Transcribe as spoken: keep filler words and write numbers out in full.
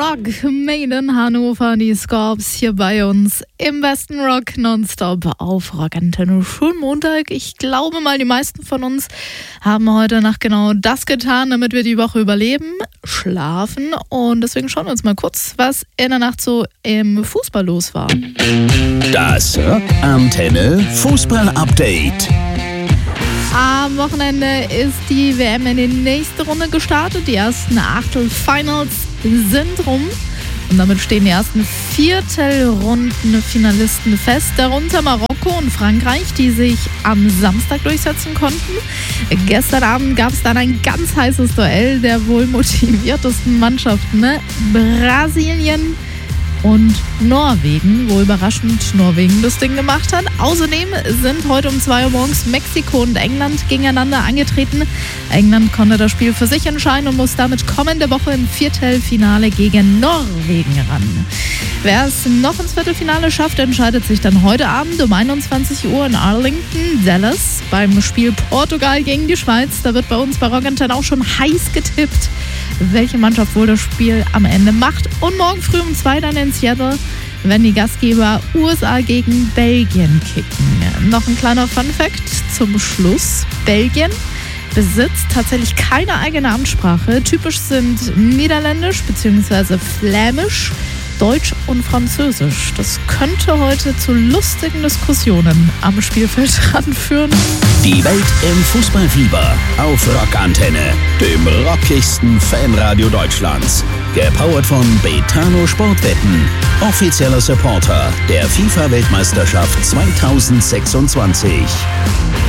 Rock made in Hannover, die Scorps hier bei uns im besten Rock nonstop auf Rockantenne. Schönen Montag. Ich glaube mal, die meisten von uns haben heute Nacht genau das getan, damit wir die Woche überleben, schlafen. Und deswegen schauen wir uns mal kurz, was in der Nacht so im Fußball los war. Das Rockantenne Fußball-Update. Am Wochenende ist die W M in die nächste Runde gestartet. Die ersten Achtelfinals sind rum. Und damit stehen die ersten Viertelrunden-Finalisten fest. Darunter Marokko und Frankreich, die sich am Samstag durchsetzen konnten. Gestern Abend gab es dann ein ganz heißes Duell der wohl motiviertesten Mannschaften. Ne? Brasilien und Norwegen, wo überraschend Norwegen das Ding gemacht hat. Außerdem sind heute um zwei Uhr morgens Mexiko und England gegeneinander angetreten. England konnte das Spiel für sich entscheiden und muss damit kommende Woche im Viertelfinale gegen Norwegen ran. Wer es noch ins Viertelfinale schafft, entscheidet sich dann heute Abend um einundzwanzig Uhr in Arlington, Dallas, beim Spiel Portugal gegen die Schweiz. Da wird bei uns bei Rockantenne auch schon heiß getippt, welche Mannschaft wohl das Spiel am Ende macht. Und morgen früh um zwei dann in Seattle, wenn die Gastgeber U S A gegen Belgien kicken. Noch ein kleiner Funfact zum Schluss. Belgien besitzt tatsächlich keine eigene Amtssprache. Typisch sind Niederländisch bzw. Flämisch, Deutsch und Französisch. Das könnte heute zu lustigen Diskussionen am Spielfeld ranführen. Die Welt im Fußballfieber auf Rockantenne, dem rockigsten Fanradio Deutschlands. Gepowert von Betano Sportwetten, offizieller Supporter der FIFA-Weltmeisterschaft zweitausendsechsundzwanzig.